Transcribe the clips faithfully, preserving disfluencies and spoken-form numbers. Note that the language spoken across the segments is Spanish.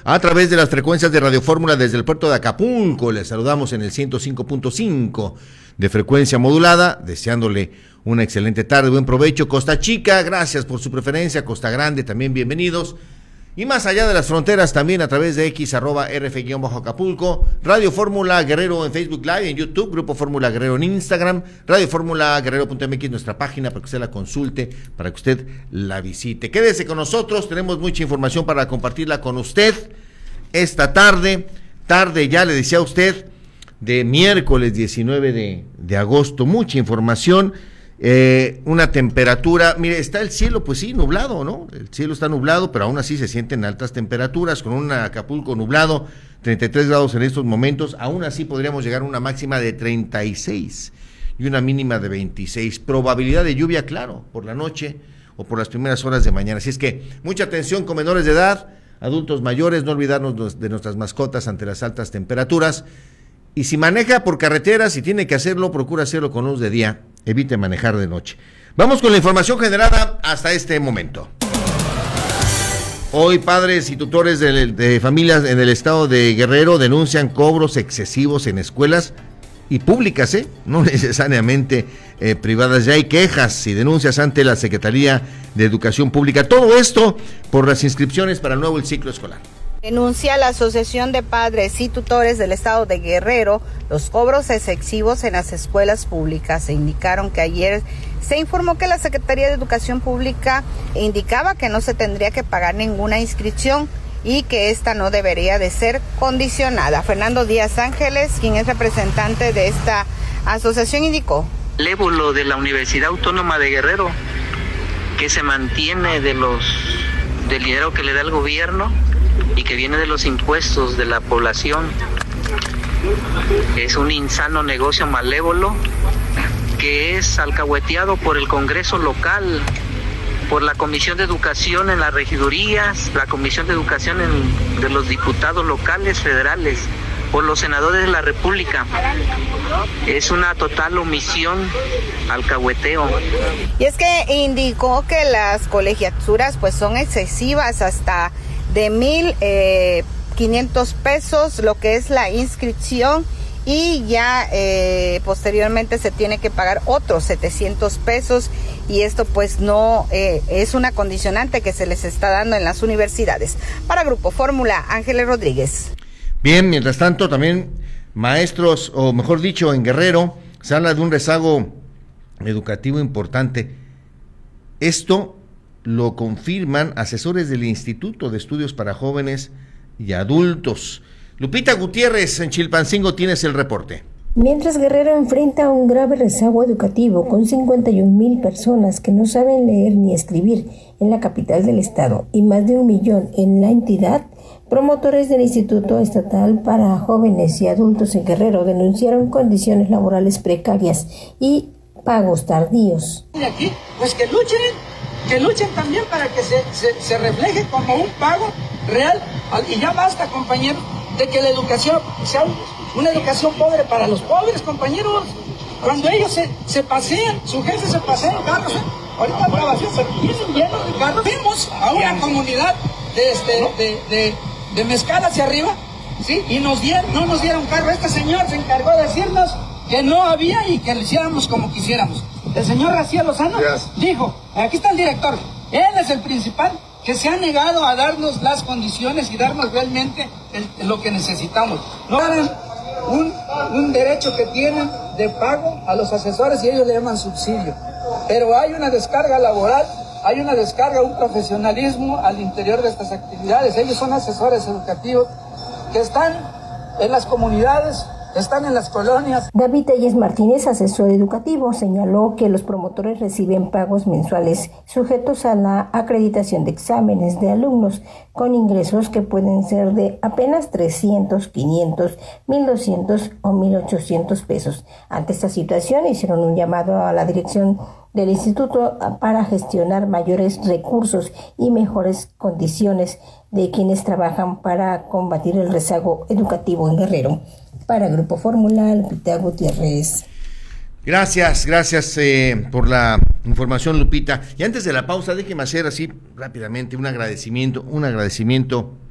a través de las frecuencias de Radio Fórmula desde el puerto de Acapulco. Les saludamos en el ciento cinco punto cinco de frecuencia modulada, deseándole una excelente tarde, buen provecho. Costa Chica, gracias por su preferencia. Costa Grande, también bienvenidos. Y más allá de las fronteras, también a través de X, arroba rf-acapulco, Radio Fórmula Guerrero en Facebook Live, en YouTube, Grupo Fórmula Guerrero en Instagram, Radio Fórmula Guerrero punto m x, nuestra página para que usted la consulte, para que usted la visite. Quédese con nosotros, tenemos mucha información para compartirla con usted esta tarde, tarde ya le decía a usted, de miércoles diecinueve de agosto, mucha información. Eh, una temperatura, mire, está el cielo, pues sí, nublado, ¿no? El cielo está nublado, pero aún así se sienten altas temperaturas, con un Acapulco nublado, treinta y tres grados en estos momentos, aún así podríamos llegar a una máxima de treinta y seis y una mínima de veintiséis, probabilidad de lluvia, claro, por la noche o por las primeras horas de mañana, así es que mucha atención con menores de edad, adultos mayores, no olvidarnos de nuestras mascotas ante las altas temperaturas, y si maneja por carretera, si tiene que hacerlo, procura hacerlo con luz de día, evite manejar de noche. Vamos con la información generada hasta este momento. Hoy padres y tutores de, de familias en el estado de Guerrero denuncian cobros excesivos en escuelas y públicas, ¿eh? No necesariamente eh, privadas. Ya hay quejas y denuncias ante la Secretaría de Educación Pública. Todo esto por las inscripciones para el nuevo ciclo escolar. Denuncia la Asociación de Padres y Tutores del Estado de Guerrero los cobros excesivos en las escuelas públicas. Se indicaron que ayer se informó que la Secretaría de Educación Pública indicaba que no se tendría que pagar ninguna inscripción y que esta no debería de ser condicionada. Fernando Díaz Ángeles, quien es representante de esta asociación, indicó. El ébulo de la Universidad Autónoma de Guerrero, que se mantiene de los del dinero que le da el gobierno y que viene de los impuestos de la población, es un insano negocio malévolo que es alcahueteado por el Congreso local, por la Comisión de Educación en las regidurías, la Comisión de Educación en, de los diputados locales, federales, por los senadores de la República. Es una total omisión, alcahueteo. Y es que indicó que las colegiaturas pues son excesivas, hasta de mil eh, quinientos pesos, lo que es la inscripción, y ya eh, posteriormente se tiene que pagar otros setecientos pesos, y esto pues no eh, es una condicionante que se les está dando en las universidades. Para Grupo Fórmula, Ángeles Rodríguez. Bien, mientras tanto también maestros, o mejor dicho, en Guerrero, se habla de un rezago educativo importante. Esto lo confirman asesores del Instituto de Estudios para Jóvenes y Adultos. Lupita Gutiérrez, en Chilpancingo, tienes el reporte. Mientras Guerrero enfrenta un grave rezago educativo con cincuenta y un mil personas que no saben leer ni escribir en la capital del estado y más de un millón en la entidad, promotores del Instituto Estatal para Jóvenes y Adultos en Guerrero denunciaron condiciones laborales precarias y pagos tardíos. De aquí, pues que luchen, que luchen también para que se, se, se refleje como un pago real. Y ya basta, compañeros, de que la educación sea una educación pobre para los pobres, compañeros. Cuando ellos se, se pasean, su gente se pasea en carros, ¿eh? Ahorita grabación, pero vienen llenos de carros. Fuimos a una comunidad de, este, de, de, de Mezcal hacia arriba, ¿sí? Y nos dieron, no nos dieron carro. Este señor se encargó de decirnos que no había y que lo hiciéramos como quisiéramos. El señor Raciel Lozano yes. dijo, aquí está el director, él es el principal, que se ha negado a darnos las condiciones y darnos realmente el, lo que necesitamos. No darán un, un derecho que tienen de pago a los asesores y ellos le llaman subsidio. Pero hay una descarga laboral, hay una descarga, un profesionalismo al interior de estas actividades. Ellos son asesores educativos que están en las comunidades, están en las colonias. David Telles Martínez, asesor educativo, señaló que los promotores reciben pagos mensuales sujetos a la acreditación de exámenes de alumnos con ingresos que pueden ser de apenas trescientos, quinientos, mil doscientos o mil ochocientos pesos. Ante esta situación hicieron un llamado a la dirección del instituto para gestionar mayores recursos y mejores condiciones de quienes trabajan para combatir el rezago educativo en Guerrero. Para Grupo Fórmula, Lupita Gutiérrez. Gracias, gracias eh, por la información, Lupita. Y antes de la pausa, déjeme hacer así rápidamente un agradecimiento, un agradecimiento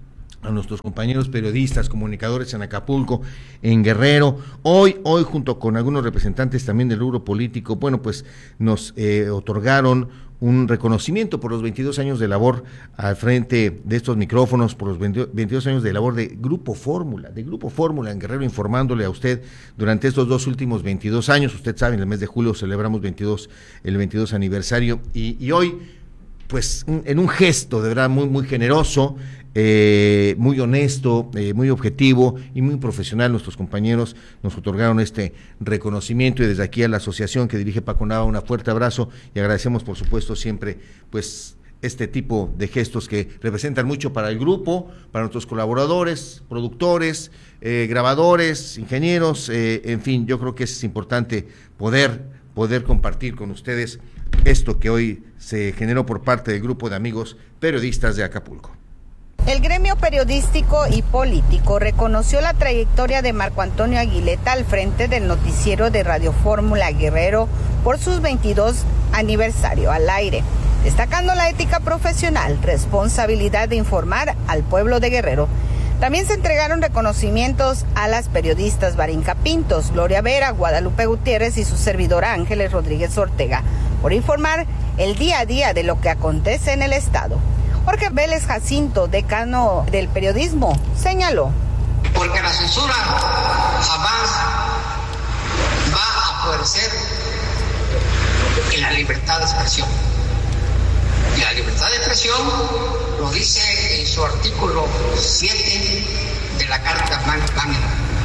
a nuestros compañeros periodistas, comunicadores en Acapulco, en Guerrero. Hoy, hoy junto con algunos representantes también del rubro político, bueno, pues nos eh, otorgaron un reconocimiento por los veintidós años de labor al frente de estos micrófonos, por los veintidós años de labor de Grupo Fórmula, de Grupo Fórmula en Guerrero, informándole a usted durante estos dos últimos veintidós años. Usted sabe, en el mes de julio celebramos veintidós, el veintidós aniversario, y, y hoy, pues en un gesto de verdad muy, muy generoso, Eh, muy honesto, eh, muy objetivo y muy profesional, nuestros compañeros nos otorgaron este reconocimiento, y desde aquí a la asociación que dirige Paco Nava, un fuerte abrazo, y agradecemos por supuesto siempre pues este tipo de gestos que representan mucho para el grupo, para nuestros colaboradores, productores, eh, grabadores, ingenieros, eh, en fin, yo creo que es importante poder, poder compartir con ustedes esto que hoy se generó por parte del grupo de amigos periodistas de Acapulco. El gremio periodístico y político reconoció la trayectoria de Marco Antonio Aguileta al frente del noticiero de Radio Fórmula Guerrero por sus veintidós aniversario al aire, destacando la ética profesional, responsabilidad de informar al pueblo de Guerrero. También se entregaron reconocimientos a las periodistas Barinca Pintos, Gloria Vera, Guadalupe Gutiérrez y su servidora Ángeles Rodríguez Ortega por informar el día a día de lo que acontece en el estado. Jorge Vélez Jacinto, decano del periodismo, señaló. Porque la censura jamás va a poder ser en la libertad de expresión. Y la libertad de expresión lo dice en su artículo siete de la Carta Magna.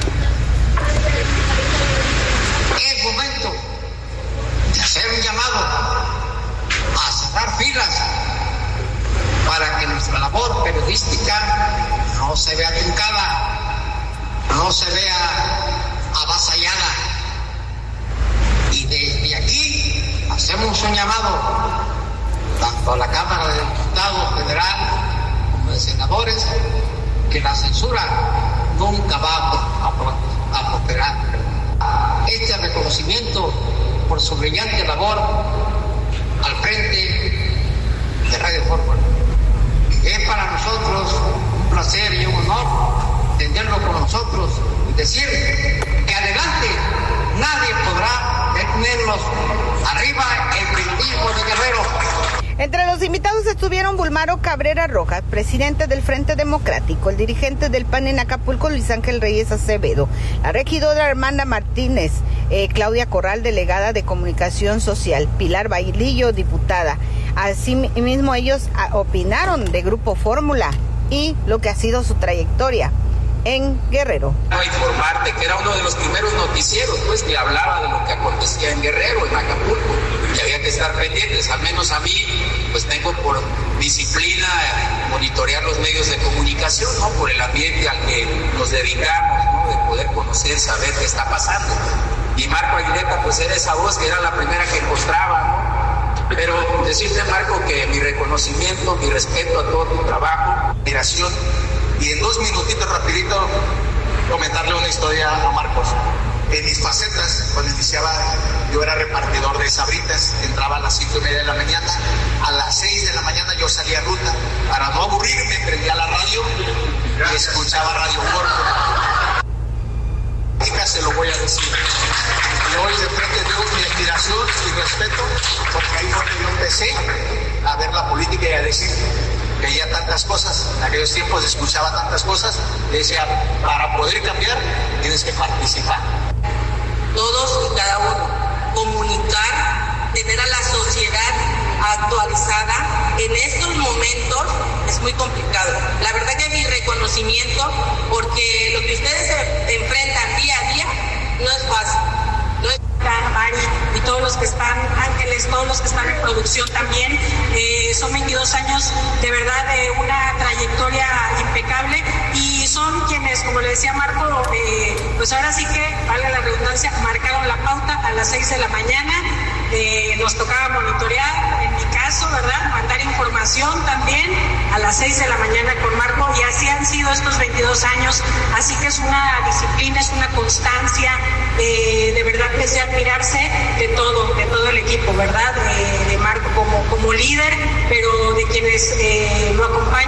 Es momento de hacer un llamado a cerrar filas para que nuestra labor periodística no se vea truncada, no se vea avasallada. Y desde aquí hacemos un llamado tanto a la Cámara de Diputados Federal como de Senadores, que la censura nunca va a, a prosperar. Este reconocimiento por su brillante labor al frente de Radio Fórmula es para nosotros un placer y un honor tenerlo con nosotros y decir que adelante nadie podrá detenernos. Arriba el periodismo de Guerrero. Entre los invitados estuvieron Bulmaro Cabrera Rojas, presidente del Frente Democrático, el dirigente del P A N en Acapulco, Luis Ángel Reyes Acevedo, la regidora Armanda Martínez, eh, Claudia Corral, delegada de Comunicación Social, Pilar Bailillo, diputada. Asimismo, ellos opinaron de Grupo Fórmula y lo que ha sido su trayectoria en Guerrero. A informarte que era uno de los primeros noticieros, pues, que hablaba de lo que acontecía en Guerrero, en Acapulco, y había que estar pendientes. Al menos a mí, pues tengo por disciplina monitorear los medios de comunicación, ¿no? Por el ambiente al que nos dedicamos, ¿no? De poder conocer, saber qué está pasando. Y Marco Aguileta, pues era esa voz que era la primera que mostraba, ¿no? Pero decirte, Marco, que mi reconocimiento, mi respeto a todo tu trabajo, admiración. Y en dos minutitos rapidito comentarle una historia a Marcos. En mis facetas, cuando iniciaba, yo era repartidor de sabritas, entraba a las cinco y media de la mañana, a las seis de la mañana yo salía a ruta. Para no aburrirme, prendía la radio y escuchaba Radio Fórmula. Se lo voy a decir. Y hoy de frente tengo mi admiración y respeto, porque ahí fue que yo empecé a ver la política y a decir, veía tantas cosas, en aquellos tiempos escuchaba tantas cosas, y decía, para poder cambiar tienes que participar. Todos y cada uno, comunicar, tener a la sociedad actualizada en estos momentos es muy complicado. La verdad que mi reconocimiento, porque lo que ustedes se enfrentan día a día no es fácil. No es Mari y todos los que están, Ángeles, todos los que están en producción también, eh, son veintidós años de verdad de una trayectoria impecable y son quienes, como le decía Marco, eh, pues ahora sí que, valga la redundancia, marcaron la pauta a las seis de la mañana, eh, nos tocaba monitorear, en mi caso, ¿verdad?, mandar información también a las seis de la mañana con Marco, y así han sido estos veintidós años, así que es una disciplina, es una constancia, eh, de verdad que es de admirarse de todo, de todo el equipo, ¿verdad?, de, de Marco como, como líder, pero de quienes eh, lo acompañan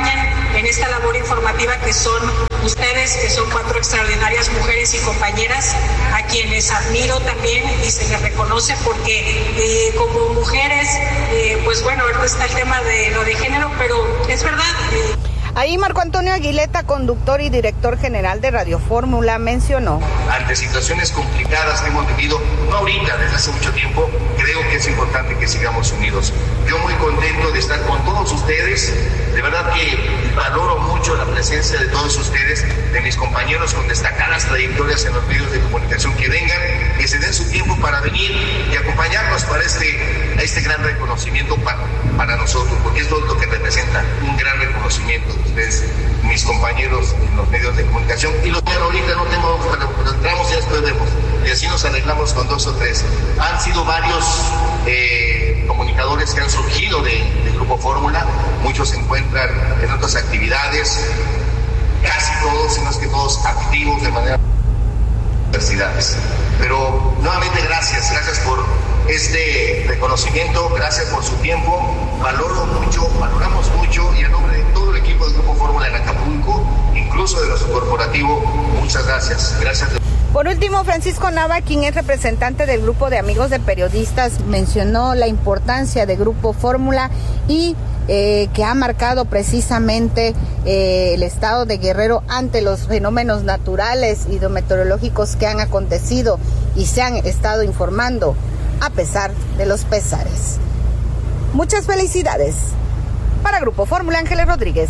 en esta labor informativa que son ustedes, que son cuatro extraordinarias mujeres y compañeras a quienes admiro también y se les reconoce porque eh, como mujeres, eh, pues bueno, ahorita está el tema de lo de género, pero es verdad. Eh, Ahí Marco Antonio Aguileta, conductor y director general de Radio Fórmula, mencionó. Ante situaciones complicadas que hemos vivido, no ahorita, desde hace mucho tiempo, creo que es importante que sigamos unidos. Yo muy contento de estar con todos ustedes, de verdad que valoro mucho la presencia de todos ustedes, de mis compañeros con destacadas trayectorias en los medios de comunicación, que vengan, que se den su tiempo para venir y acompañarnos para este, este gran reconocimiento para, para nosotros, porque es lo que representa, un gran reconocimiento. Ustedes, mis compañeros en los medios de comunicación, y los que ahorita no tengo, cuando entramos ya después vemos, y así nos arreglamos con dos o tres. Han sido varios eh, comunicadores que han surgido de, del Grupo Fórmula, muchos se encuentran en otras actividades, casi todos, si no es que todos activos de manera universidades. Pero nuevamente gracias, gracias por este reconocimiento, gracias por su tiempo, valoro mucho, valoramos mucho, y a nombre de todo el equipo del Grupo Fórmula en Acapulco, incluso de nuestro corporativo, muchas gracias, gracias. Por último, Francisco Nava, quien es representante del grupo de amigos de periodistas, mencionó la importancia de Grupo Fórmula y eh, que ha marcado precisamente eh, el estado de Guerrero ante los fenómenos naturales y hidrometeorológicos que han acontecido y se han estado informando a pesar de los pesares. Muchas felicidades. Para Grupo Fórmula, Ángeles Rodríguez.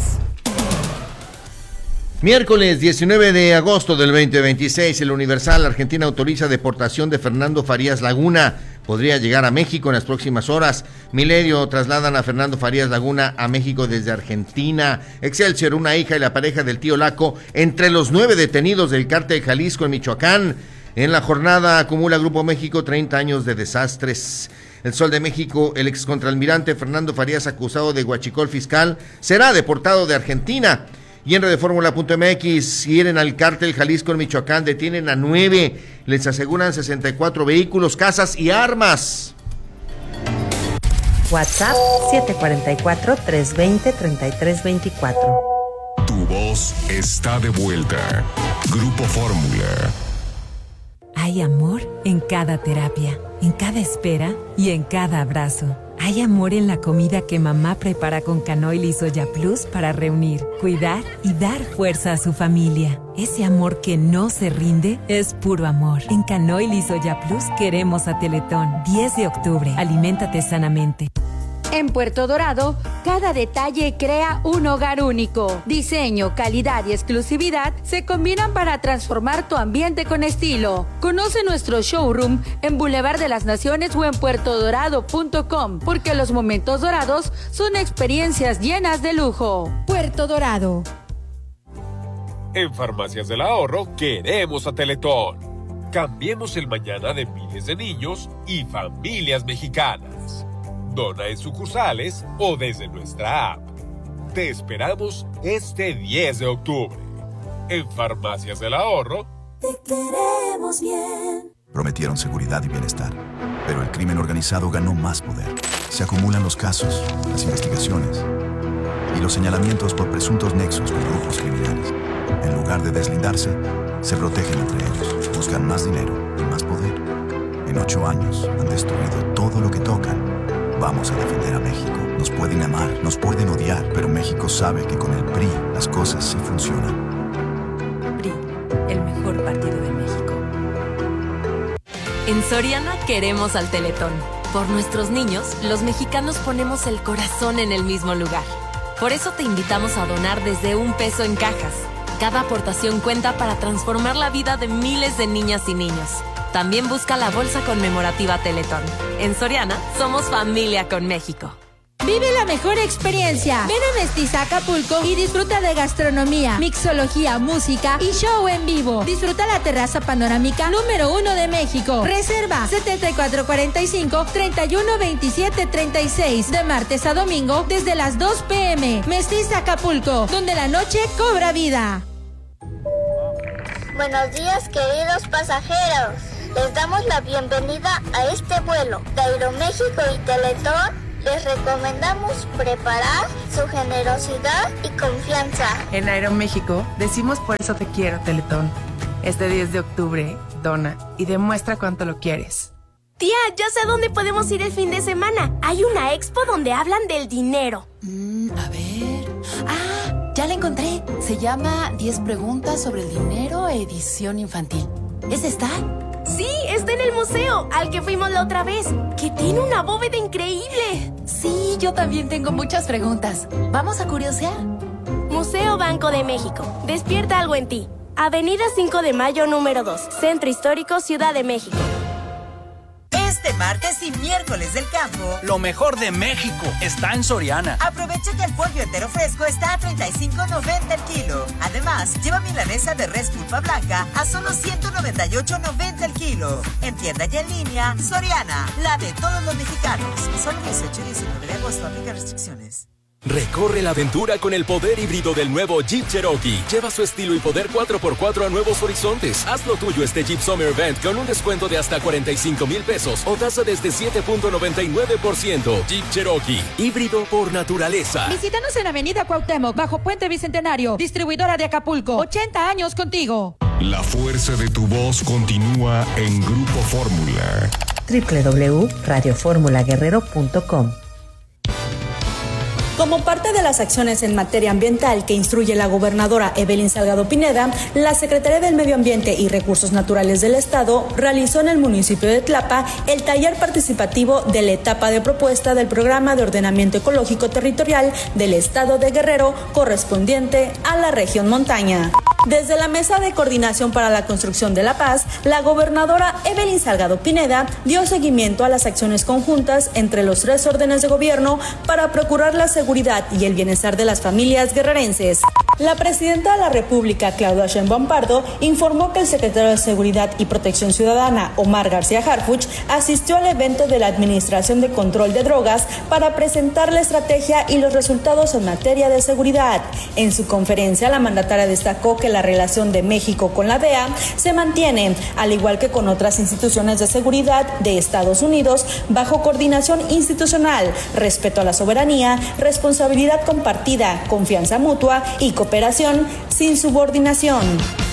Miércoles diecinueve de agosto del veinte veintiséis, el Universal, Argentina autoriza deportación de Fernando Farías Laguna. Podría llegar a México en las próximas horas. Milenio, trasladan a Fernando Farías Laguna a México desde Argentina. Excelsior, una hija y la pareja del tío Laco entre los nueve detenidos del cártel Jalisco en Michoacán. En la jornada acumula Grupo México treinta años de desastres. El Sol de México, el excontralmirante Fernando Farías, acusado de huachicol fiscal, será deportado de Argentina. Y en Redefórmula punto m x, hieren al cártel Jalisco en Michoacán, detienen a nueve, les aseguran sesenta y cuatro vehículos, casas y armas. WhatsApp siete cuatro cuatro, tres dos cero, tres tres dos cuatro. Tu voz está de vuelta. Grupo Fórmula. Hay amor en cada terapia, en cada espera y en cada abrazo. Hay amor en la comida que mamá prepara con Canoil y Soya Plus para reunir, cuidar y dar fuerza a su familia. Ese amor que no se rinde es puro amor. En Canoil y Soya Plus queremos a Teletón. diez de octubre. Aliméntate sanamente. En Puerto Dorado, cada detalle crea un hogar único. Diseño, calidad y exclusividad se combinan para transformar tu ambiente con estilo. Conoce nuestro showroom en Boulevard de las Naciones o en puerto dorado punto com, porque los momentos dorados son experiencias llenas de lujo. Puerto Dorado. En Farmacias del Ahorro queremos a Teletón. Cambiemos el mañana de miles de niños y familias mexicanas. Dona en sucursales o desde nuestra app. Te esperamos este diez de octubre. En Farmacias del Ahorro. Te queremos bien. Prometieron seguridad y bienestar, pero el crimen organizado ganó más poder. Se acumulan los casos, las investigaciones y los señalamientos por presuntos nexos con grupos criminales. En lugar de deslindarse, se protegen entre ellos, buscan más dinero y más poder. En ocho años han destruido todo lo que tocan. Vamos a defender a México. Nos pueden amar, nos pueden odiar, pero México sabe que con el P R I las cosas sí funcionan. P R I, el mejor partido de México. En Soriana queremos al Teletón. Por nuestros niños, los mexicanos ponemos el corazón en el mismo lugar. Por eso te invitamos a donar desde un peso en cajas. Cada aportación cuenta para transformar la vida de miles de niñas y niños. También busca la bolsa conmemorativa Teletón. En Soriana, somos familia con México. Vive la mejor experiencia. Ven a Mestiza Acapulco y disfruta de gastronomía, mixología, música y show en vivo. Disfruta la terraza panorámica número uno de México. Reserva setenta y cuatro cuarenta y cinco, treinta y uno veintisiete treinta y seis. De martes a domingo desde las dos pe eme. Mestiza Acapulco, donde la noche cobra vida. Buenos días, queridos pasajeros. Les damos la bienvenida a este vuelo de Aeroméxico y Teletón les recomendamos preparar su generosidad y confianza. En Aeroméxico decimos por eso te quiero, Teletón. Este diez de octubre, dona y demuestra cuánto lo quieres. Tía, ya sé dónde podemos ir el fin de semana. Hay una expo donde hablan del dinero. Mm, a ver... ¡Ah! Ya la encontré. Se llama diez preguntas sobre el dinero, edición infantil. ¿Es esta? Sí, está en el museo, al que fuimos la otra vez, que tiene una bóveda increíble. Sí, yo también tengo muchas preguntas. ¿Vamos a curiosear? Museo Banco de México. Despierta algo en ti. Avenida cinco de mayo, número dos. Centro Histórico, Ciudad de México. Este martes y miércoles del campo, lo mejor de México está en Soriana. Aprovecha que el pollo entero fresco está a treinta y cinco noventa el kilo. Además, lleva milanesa de res pulpa blanca a solo ciento noventa y ocho noventa el kilo. En tienda y en línea, Soriana, la de todos los mexicanos. Solo dieciocho y diecinueve de agosto, aplica restricciones. Recorre la aventura con el poder híbrido del nuevo Jeep Cherokee. Lleva su estilo y poder cuatro por cuatro a nuevos horizontes. Haz lo tuyo este Jeep Summer Event con un descuento de hasta cuarenta y cinco mil pesos o tasa desde siete punto noventa y nueve por ciento. Jeep Cherokee, híbrido por naturaleza. Visítanos en Avenida Cuauhtémoc, bajo Puente Bicentenario. Distribuidora de Acapulco. ochenta años contigo. La fuerza de tu voz continúa en Grupo Fórmula. doble u doble u doble u punto radio fórmula guerrero punto com. Como parte de las acciones en materia ambiental que instruye la gobernadora Evelyn Salgado Pineda, la Secretaría del Medio Ambiente y Recursos Naturales del Estado realizó en el municipio de Tlapa el taller participativo de la etapa de propuesta del Programa de Ordenamiento Ecológico Territorial del Estado de Guerrero correspondiente a la región montaña. Desde la Mesa de Coordinación para la Construcción de la Paz, la gobernadora Evelyn Salgado Pineda dio seguimiento a las acciones conjuntas entre los tres órdenes de gobierno para procurar la seguridad y el bienestar de las familias guerrerenses. La presidenta de la República, Claudia Sheinbaum Pardo, informó que el secretario de Seguridad y Protección Ciudadana, Omar García Harfuch, asistió al evento de la Administración de Control de Drogas para presentar la estrategia y los resultados en materia de seguridad. En su conferencia, la mandataria destacó que la relación de México con la D E A se mantiene, al igual que con otras instituciones de seguridad de Estados Unidos, bajo coordinación institucional, respeto a la soberanía, responsabilidad compartida, confianza mutua y cooperación sin subordinación.